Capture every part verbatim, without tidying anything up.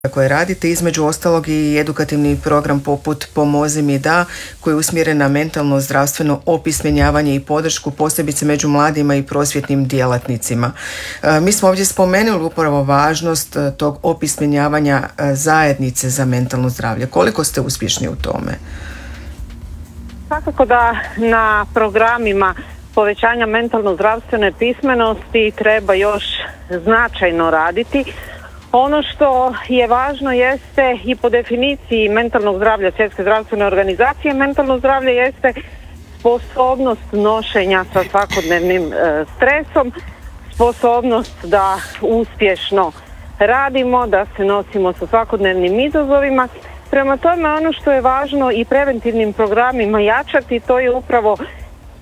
koje radite, između ostalog i edukativni program poput Pomozi mi da, koji je usmjeren na mentalno zdravstveno opismenjavanje i podršku, posebice među mladima i prosvjetnim djelatnicima. E, mi smo ovdje spomenuli upravo važnost tog opismenjavanja zajednice za mentalno zdravlje. Koliko ste uspješni u tome? Svakako da na programima povećanja mentalno zdravstvene pismenosti treba još značajno raditi. Ono što je važno jeste i po definiciji mentalnog zdravlja Svjetske zdravstvene organizacije, mentalno zdravlje jeste sposobnost nošenja sa svakodnevnim e, stresom, sposobnost da uspješno radimo, da se nosimo sa svakodnevnim izazovima. Prema tome, ono što je važno i preventivnim programima jačati, to je upravo e,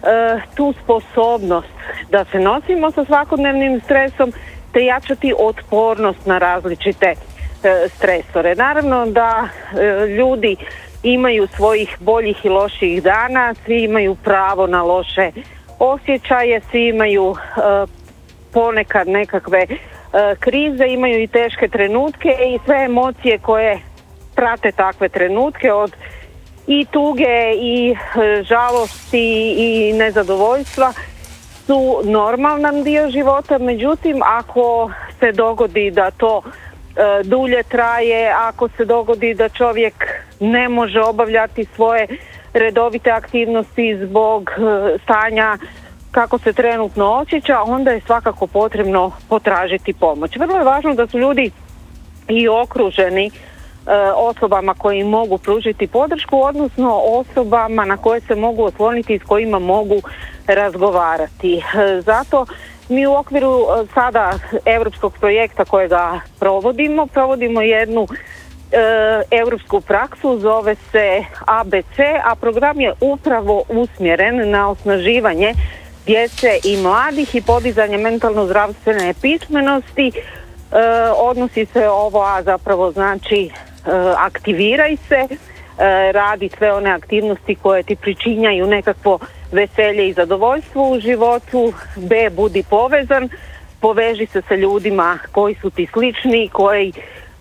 tu sposobnost da se nosimo sa svakodnevnim stresom, te jačati otpornost na različite e, stresore. Naravno da e, ljudi imaju svojih boljih i loših dana, svi imaju pravo na loše osjećaje, svi imaju e, ponekad nekakve e, krize, imaju i teške trenutke i sve emocije koje prate takve trenutke, od i tuge i e, žalosti i nezadovoljstva, su normalan dio života. Međutim, ako se dogodi da to e, dulje traje, ako se dogodi da čovjek ne može obavljati svoje redovite aktivnosti zbog e, stanja kako se trenutno osjeća, onda je svakako potrebno potražiti pomoć. Vrlo je važno da su ljudi i okruženi e, osobama koji mogu pružiti podršku, odnosno osobama na koje se mogu osloniti i s kojima mogu razgovarati. Zato mi u okviru sada europskog projekta kojega provodimo, provodimo jednu e, europsku praksu, zove se A B C, a program je upravo usmjeren na osnaživanje djece i mladih i podizanje mentalno zdravstvene pismenosti. E, odnosi se ovo, a zapravo znači e, aktiviraj se, e, radi sve one aktivnosti koje ti pričinjaju nekakvo veselje i zadovoljstvo u životu. B, budi povezan, poveži se sa ljudima koji su ti slični, koji e,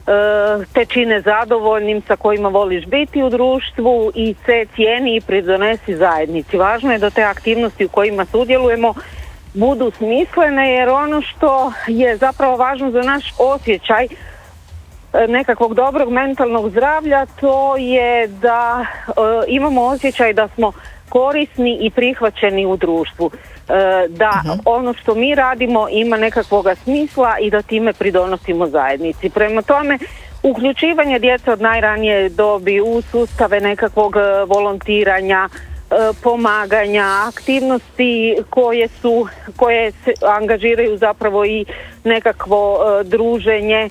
te čine zadovoljnim, sa kojima voliš biti u društvu. I C, cijeni i pridonesi zajednici. Važno je da te aktivnosti u kojima sudjelujemo budu smislene, jer ono što je zapravo važno za naš osjećaj e, nekakvog dobrog mentalnog zdravlja, to je da e, imamo osjećaj da smo korisni i prihvaćeni u društvu, da uh-huh. ono što mi radimo ima nekakvoga smisla i da time pridonosimo zajednici. Prema tome, uključivanje djece od najranije dobi u sustave nekakvog volontiranja, pomaganja, aktivnosti koje su, koje se angažiraju zapravo i nekakvo druženje,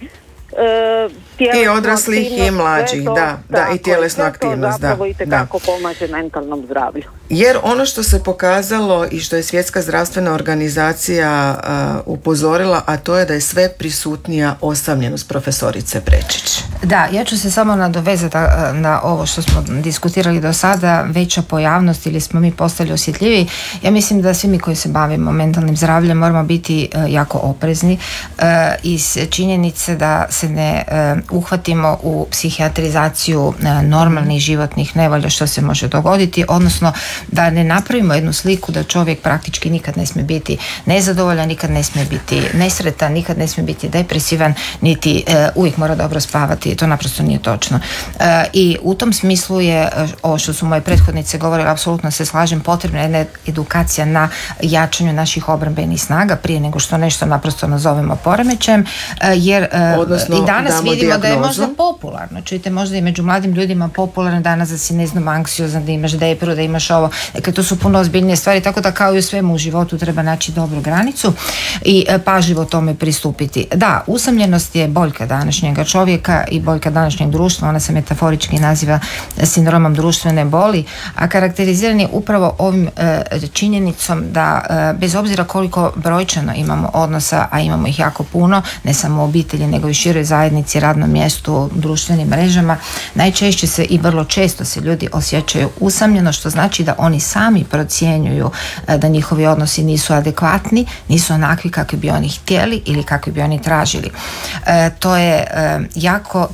i odraslih i mlađih, to, da, da, da, i tjelesnu aktivnost, da, i tekako da. pomaže mentalnom zdravlju. Jer ono što se pokazalo i što je Svjetska zdravstvena organizacija uh, upozorila, a to je da je sve prisutnija osamljenost, profesorice Brečić. Da, ja ću se samo nadovezati na ovo što smo diskutirali do sada, veća pojavnost ili smo mi postali osjetljiviji. Ja mislim da svi mi koji se bavimo mentalnim zdravljem moramo biti uh, jako oprezni uh, iz činjenice da se ne uh, uhvatimo u psihijatrizaciju uh, normalnih životnih nevolja što se može dogoditi, odnosno da ne napravimo jednu sliku da čovjek praktički nikad ne smije biti nezadovoljan, nikad ne smije biti nesretan, nikad ne smije biti depresivan, niti uh, uvijek mora dobro spavati. To naprosto nije točno. Uh, I u tom smislu je, ovo što su moje prethodnice govorile, apsolutno se slažem, potrebna je edukacija na jačanju naših obrambenih snaga prije nego što nešto naprosto nazovemo poremećajem, uh, jer uh, Odnosno, i danas vidimo dijagnozu. Da je možda popularno. Čujte, možda i među mladim ljudima popularno danas da si, ne znam, anksiozan, da imaš depru, da imaš ovo. Dakle, to su puno ozbiljnije stvari, tako da kao i u svemu u životu treba naći dobru granicu i pažljivo tome pristupiti. Da, usamljenost je boljka današnjega čovjeka i boljka današnjeg društva, ona se metaforički naziva sindromom društvene boli, a karakteriziran je upravo ovim e, činjenicom da e, bez obzira koliko brojčano imamo odnosa, a imamo ih jako puno, ne samo u obitelji nego i široj zajednici, radnom mjestu, društvenim mrežama, najčešće se i vrlo često se ljudi osjećaju usamljeno, što znači da oni sami procjenjuju e, da njihovi odnosi nisu adekvatni, nisu onakvi kakvi bi oni htjeli ili kakvi bi oni tražili. E, to je e, jako